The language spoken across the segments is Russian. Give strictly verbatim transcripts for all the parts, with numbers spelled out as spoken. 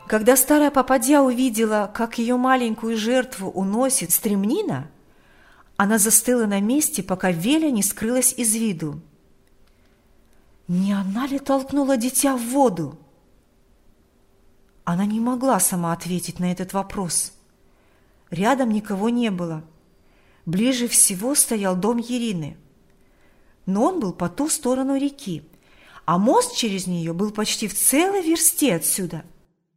Когда старая попадья увидела, как ее маленькую жертву уносит стремнина, она застыла на месте, пока Веля не скрылась из виду. Не она ли толкнула дитя в воду? Она не могла сама ответить на этот вопрос. Рядом никого не было. Ближе всего стоял дом Ирины. Но он был по ту сторону реки, а мост через нее был почти в целой версте отсюда.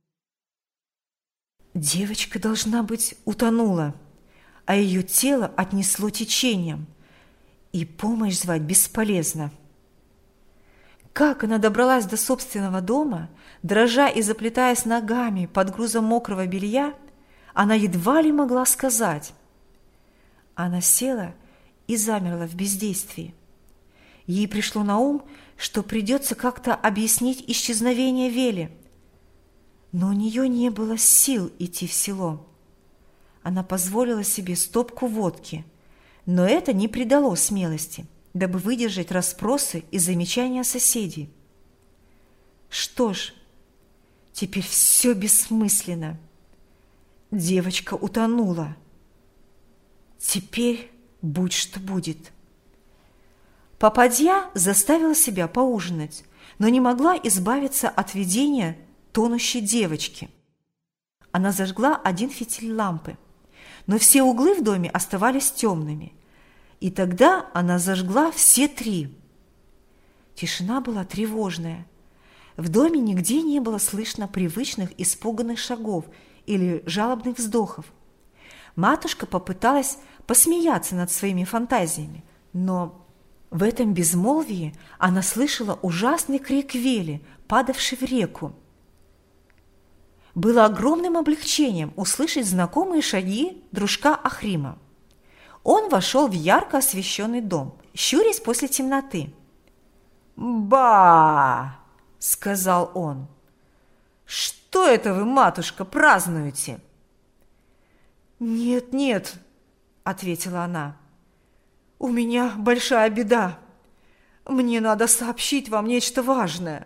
Девочка, должна быть, утонула, а ее тело отнесло течением, и помощь звать бесполезно. Как она добралась до собственного дома, дрожа и заплетаясь ногами под грузом мокрого белья, она едва ли могла сказать. Она села и замерла в бездействии. Ей пришло на ум, что придется как-то объяснить исчезновение Вели, но у нее не было сил идти в село. Она позволила себе стопку водки, но это не придало смелости, дабы выдержать расспросы и замечания соседей. Что ж, теперь все бессмысленно. Девочка утонула. Теперь будь что будет. Попадья заставила себя поужинать, но не могла избавиться от видения тонущей девочки. Она зажгла один фитиль лампы, но все углы в доме оставались темными, и тогда она зажгла все три. Тишина была тревожная. В доме нигде не было слышно привычных испуганных шагов или жалобных вздохов. Матушка попыталась посмеяться над своими фантазиями, но в этом безмолвии она слышала ужасный крик Вели, падавший в реку. Было огромным облегчением услышать знакомые шаги дружка Ахрима. Он вошел в ярко освещенный дом, щурясь после темноты. «Ба!» – сказал он. «Что это вы, матушка, празднуете?» «Нет, нет», – ответила она. «У меня большая беда. Мне надо сообщить вам нечто важное».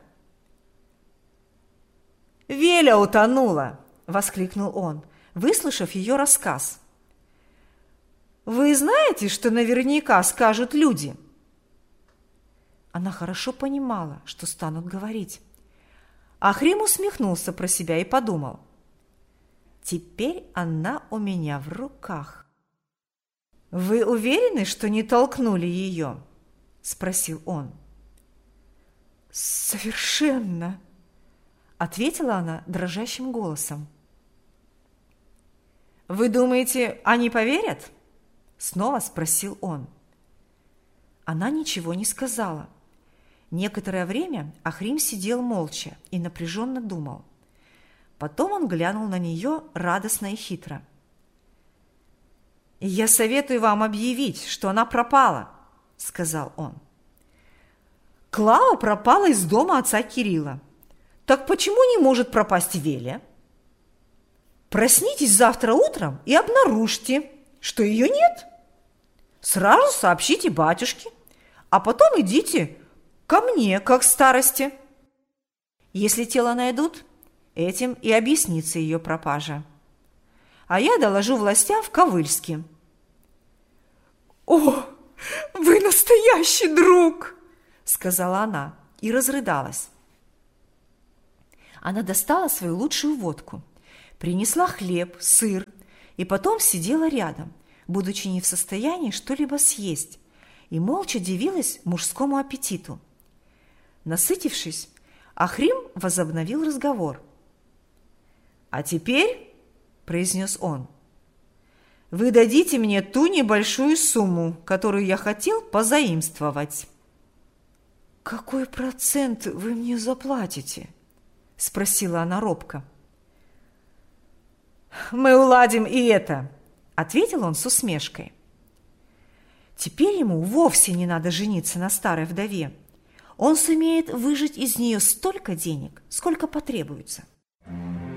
«Веля утонула!» – воскликнул он, выслушав ее рассказ. «Вы знаете, что наверняка скажут люди?» Она хорошо понимала, что станут говорить. Ахрим усмехнулся про себя и подумал: «Теперь она у меня в руках». «Вы уверены, что не толкнули ее?» – спросил он. «Совершенно», – ответила она дрожащим голосом. «Вы думаете, они поверят?» – снова спросил он. Она ничего не сказала. Некоторое время Ахрим сидел молча и напряженно думал. Потом он глянул на нее радостно и хитро. «Я советую вам объявить, что она пропала», – сказал он. «Клава пропала из дома отца Кирилла. Так почему не может пропасть Веля? Проснитесь завтра утром и обнаружьте, что ее нет. Сразу сообщите батюшке, а потом идите ко мне, как старости. Если тело найдут, этим и объяснится ее пропажа. А я доложу властям в Ковыльске». «О, вы настоящий друг!» – сказала она и разрыдалась. Она достала свою лучшую водку, принесла хлеб, сыр и потом сидела рядом, будучи не в состоянии что-либо съесть, и молча дивилась мужскому аппетиту. Насытившись, Ахрим возобновил разговор. «А теперь, – произнес он, – вы дадите мне ту небольшую сумму, которую я хотел позаимствовать». «Какой процент вы мне заплатите?» – спросила она робко. «Мы уладим и это», – ответил он с усмешкой. Теперь ему вовсе не надо жениться на старой вдове. Он сумеет выжать из нее столько денег, сколько потребуется.